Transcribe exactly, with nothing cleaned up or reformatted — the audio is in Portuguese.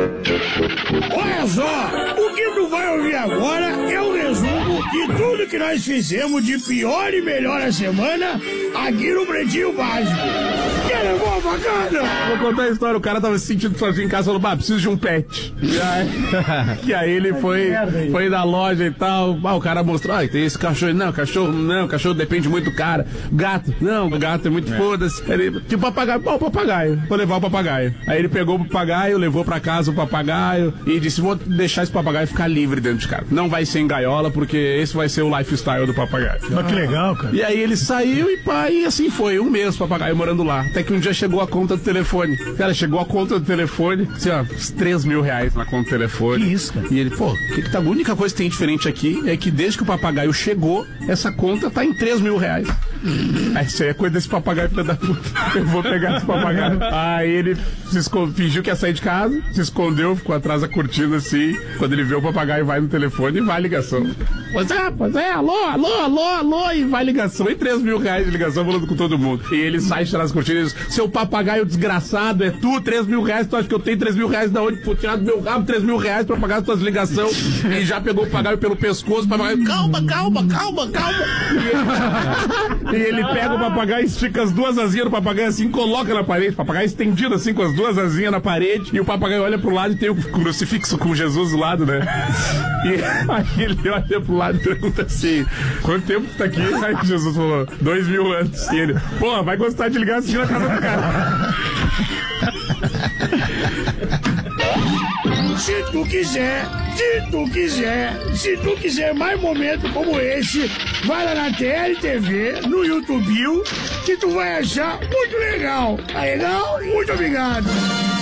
Olha só, o que tu vai ouvir agora é um resumo de tudo que nós fizemos de pior e melhor a semana aqui no Pretinho Básico. Que levou a facada? Vou contar a história, o cara tava se sentindo sozinho em casa, falou, bah, preciso de um pet. E aí, e aí ele foi, foi na loja e tal, ah, o cara mostrou, ah, tem esse cachorro, não, cachorro não, cachorro depende muito do cara. Gato, não, o gato é muito é. foda-se. Ele, tipo, papagaio, ó, o papagaio, vou levar o papagaio. Aí ele pegou o papagaio, levou pra casa o papagaio e disse, vou deixar esse papagaio ficar livre dentro de casa. Não vai ser em gaiola, porque esse vai ser o lifestyle do papagaio. Mas que legal, cara. E aí ele saiu e pá, e assim foi, um mês o papagaio morando lá. Até que um dia chegou a conta do telefone. Cara, chegou a conta do telefone, assim, ó, uns três mil reais na conta do telefone. Que isso, cara? E ele, pô, que que tá, a única coisa que tem diferente aqui é que desde que o papagaio chegou, essa conta tá em três mil reais. Aí isso aí é coisa desse papagaio, filho da puta. Eu vou pegar esse papagaio. Aí ele se escond... fingiu que ia sair de casa, se escondeu, ficou atrás da cortina assim. Quando ele vê o papagaio, vai no telefone e vai a ligação. Pois é, pois é, alô, alô, alô, alô, e vai ligação. E três mil reais de ligação falando com todo mundo. E ele sai atrás das cortinas e diz, seu papagaio desgraçado, é tu, três mil reais, tu acha que eu tenho três mil reais da onde? Vou tirar do meu rabo três mil reais pra pagar as tuas ligações. E já pegou o papagaio pelo pescoço, o papagaio, calma, calma, calma, calma. E ele, e ele pega o papagaio, estica as duas asinhas do papagaio assim, coloca na parede, o papagaio estendido assim, com as duas asinhas na parede, e o papagaio olha pro lado e tem o crucifixo com Jesus do lado, né? E aí ele olha pro lado e pergunta assim, quanto tempo tu tá aqui? Aí Jesus falou, dois mil anos. E ele, pô, vai gostar de ligar assim na casa do cara. Se tu quiser, se tu quiser, se tu quiser mais momentos como esse, vai lá na T L T V, no YouTube, que tu vai achar muito legal. Tá legal? Muito obrigado.